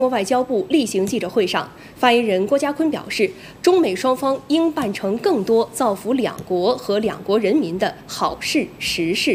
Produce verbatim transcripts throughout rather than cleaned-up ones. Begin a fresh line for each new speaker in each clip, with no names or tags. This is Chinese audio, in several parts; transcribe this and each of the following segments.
中国外交部例行记者会上，发言人郭家坤表示，中美双方应办成更多造福两国和两国人民的好事实事。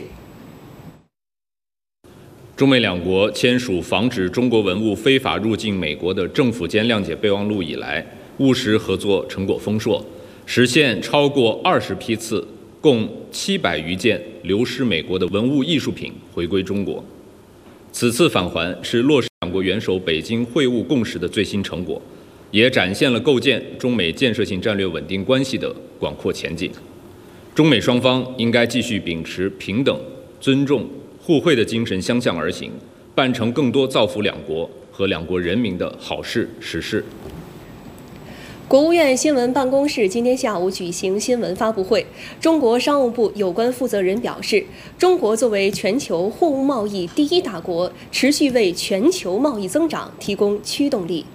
中美两国签署防止中国文物非法入境美国的政府间谅解备忘录以来，务实合作成果丰硕，实现超过二十批次，共七百余件流失美国的文物艺术品回归中国。此次返还是落实两国元首北京会晤共识的最新成果，也展现了构建中美建设性战略稳定关系的广阔前景。中美双方应该继续秉持平等、尊重、互惠的精神相向而行，办成更多造福两国和两国人民的好事实事。
国务院新闻办公室今天下午举行新闻发布会，中国商务部有关负责人表示，中国作为全球货物贸易第一大国，持续为全球贸易增长提供驱动力。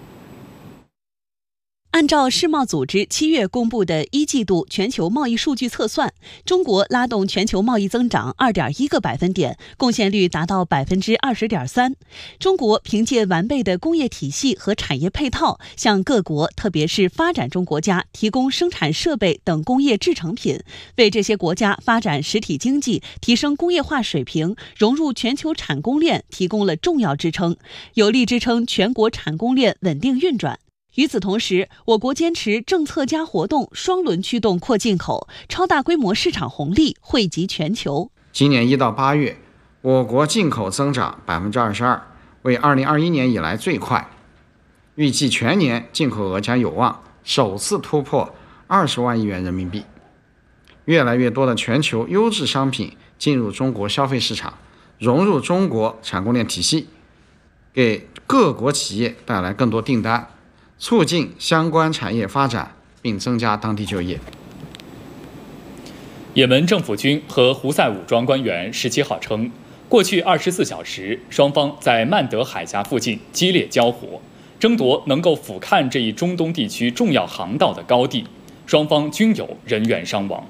按照世贸组织七月公布的一季度全球贸易数据测算，中国拉动全球贸易增长 二点一个百分点，贡献率达到 百分之二十点三。中国凭借完备的工业体系和产业配套，向各国特别是发展中国家提供生产设备等工业制成品，为这些国家发展实体经济、提升工业化水平、融入全球产供链提供了重要支撑，有力支撑全国产供链稳定运转。与此同时，我国坚持政策加活动双轮驱动扩进口，超大规模市场红利惠及全球。
今年一到八月，我国进口增长 百分之二十二， 为二零二一年以来最快。预计全年进口额将有望首次突破二十万亿元人民币。越来越多的全球优质商品进入中国消费市场，融入中国产供链体系，给各国企业带来更多订单，促进相关产业发展，并增加当地就业。
也门政府军和胡塞武装官员十七号称，过去二十四小时，双方在曼德海峡附近激烈交火，争夺能够俯瞰这一中东地区重要航道的高地，双方均有人员伤亡。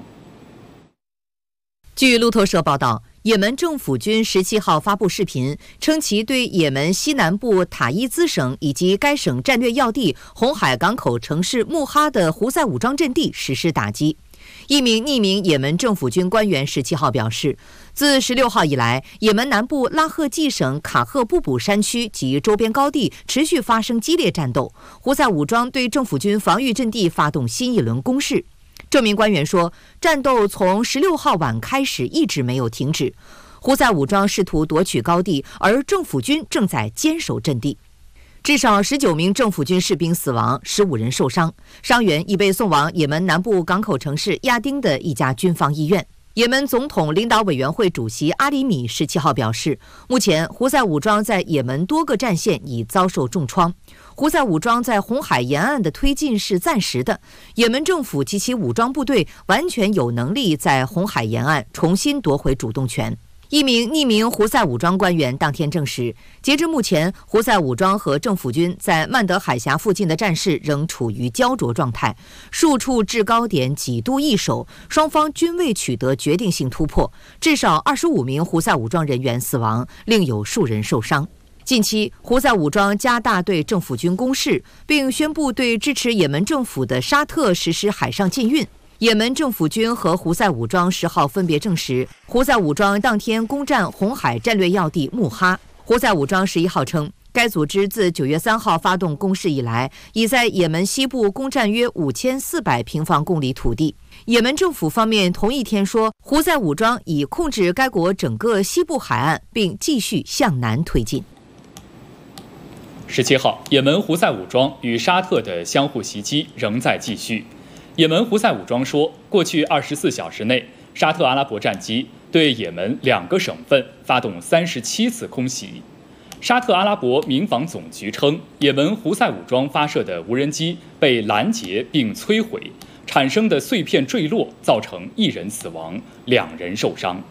据路透社报道，也门政府军十七号发布视频，称其对也门西南部塔伊兹省以及该省战略要地红海港口城市穆哈的胡塞武装阵地实施打击。一名匿名也门政府军官员十七号表示，自十六号以来，也门南部拉赫季省卡赫布卜山区及周边高地持续发生激烈战斗，胡塞武装对政府军防御阵地发动新一轮攻势。这名官员说，战斗从十六号晚开始一直没有停止，胡塞武装试图夺取高地，而政府军正在坚守阵地。至少十九名政府军士兵死亡，十五人受伤，伤员已被送往也门南部港口城市亚丁的一家军方医院。也门总统领导委员会主席阿里米十七号表示，目前胡塞武装在也门多个战线已遭受重创，胡塞武装在红海沿岸的推进是暂时的，也门政府及其武装部队完全有能力在红海沿岸重新夺回主动权。一名匿名胡塞武装官员当天证实，截至目前，胡塞武装和政府军在曼德海峡附近的战事仍处于焦灼状态，数处制高点几度易手，双方均未取得决定性突破，至少二十五名胡塞武装人员死亡，另有数人受伤。近期，胡塞武装加大对政府军攻势，并宣布对支持也门政府的沙特实施海上禁运。也门政府军和胡塞武装十号分别证实，胡塞武装当天攻占红海战略要地穆哈。胡塞武装十一号称，该组织自九月三号发动攻势以来，已在也门西部攻占约五千四百平方公里土地。也门政府方面同一天说，胡塞武装已控制该国整个西部海岸，并继续向南推进。
十七号，也门胡塞武装与沙特的相互袭击仍在继续。也门胡塞武装说，过去二十四小时内，沙特阿拉伯战机对也门两个省份发动三十七次空袭。沙特阿拉伯民防总局称，也门胡塞武装发射的无人机被拦截并摧毁，产生的碎片坠落造成一人死亡，两人受伤。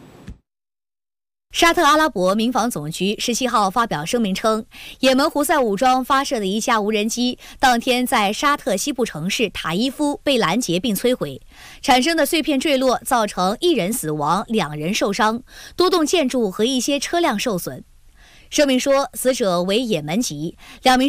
沙特阿拉伯民防总局十七号发表声明称，也门胡塞武装发射的一架无人机当天在沙特西部城市塔伊夫被拦截并摧毁，产生的碎片坠落造成一人死亡，两人受伤，多栋建筑和一些车辆受损。 声明说，死者为也门籍，两名